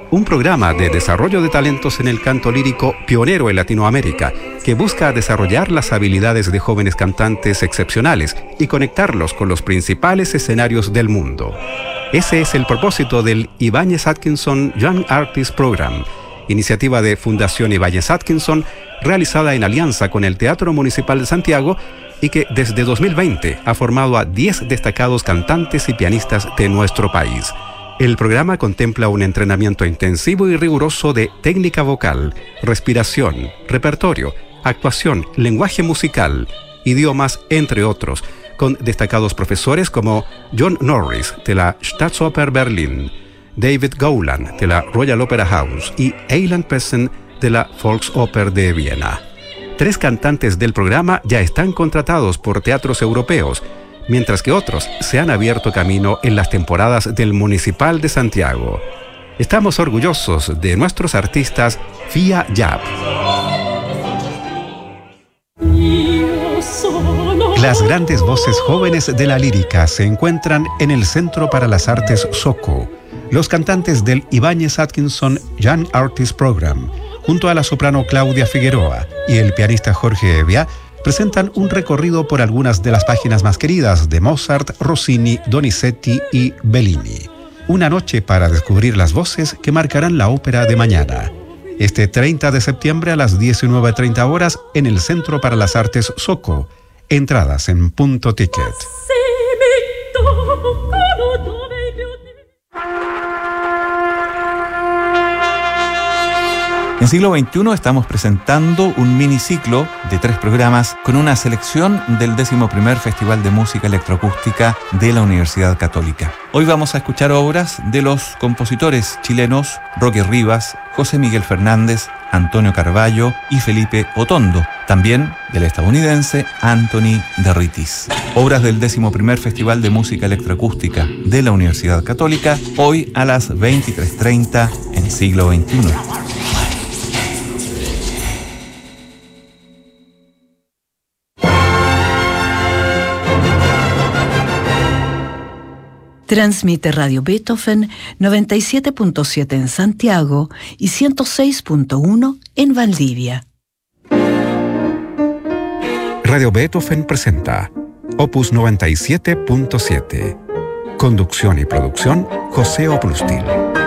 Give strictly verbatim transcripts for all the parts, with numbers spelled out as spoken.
un programa de desarrollo de talentos en el canto lírico pionero en Latinoamérica, que busca desarrollar las habilidades de jóvenes cantantes excepcionales y conectarlos con los principales escenarios del mundo. Ese es el propósito del Ibáñez Atkinson Young Artist Program, iniciativa de Fundación Ibáñez Atkinson, realizada en alianza con el Teatro Municipal de Santiago y que desde dos mil veinte ha formado a diez destacados cantantes y pianistas de nuestro país. El programa contempla un entrenamiento intensivo y riguroso de técnica vocal, respiración, repertorio, actuación, lenguaje musical, idiomas, entre otros, con destacados profesores como John Norris de la Staatsoper Berlin, David Gowland de la Royal Opera House y Eiland Pessen de la Volksoper de Viena. Tres cantantes del programa ya están contratados por teatros europeos, mientras que otros se han abierto camino en las temporadas del Municipal de Santiago. Estamos orgullosos de nuestros artistas Fia Yap. Las grandes voces jóvenes de la lírica se encuentran en el Centro para las Artes SOCO. Los cantantes del Ibáñez Atkinson Young Artist Program, junto a la soprano Claudia Figueroa y el pianista Jorge Evia, presentan un recorrido por algunas de las páginas más queridas de Mozart, Rossini, Donizetti y Bellini. Una noche para descubrir las voces que marcarán la ópera de mañana. Este treinta de septiembre a las diecinueve treinta horas en el Centro para las Artes SOCO. Entradas en Punto Ticket. En Siglo veintiuno estamos presentando un miniciclo de tres programas con una selección del décimo primer Festival de Música Electroacústica de la Universidad Católica. Hoy vamos a escuchar obras de los compositores chilenos Roque Rivas, José Miguel Fernández, Antonio Carballo y Felipe Otondo, también del estadounidense Anthony Derritis. Obras del décimo primer Festival de Música Electroacústica de la Universidad Católica, hoy a las veintitrés treinta en Siglo veintiuno. Transmite Radio Beethoven noventa y siete punto siete en Santiago y ciento seis punto uno en Valdivia. Radio Beethoven presenta Opus noventa y siete punto siete. Conducción y producción, José Oprustil.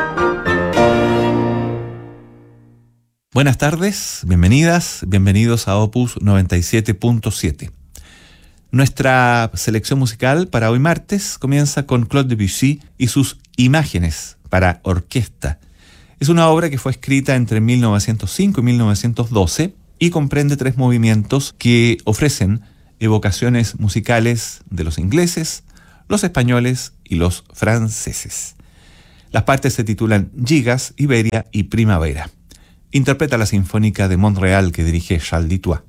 Buenas tardes, bienvenidas, bienvenidos a Opus noventa y siete punto siete. Nuestra selección musical para hoy martes comienza con Claude Debussy y sus Imágenes para orquesta. Es una obra que fue escrita entre mil novecientos cinco y mil novecientos doce y comprende tres movimientos que ofrecen evocaciones musicales de los ingleses, los españoles y los franceses. Las partes se titulan Gigas, Iberia y Primavera. Interpreta la Sinfónica de Montreal que dirige Charles Dutoit.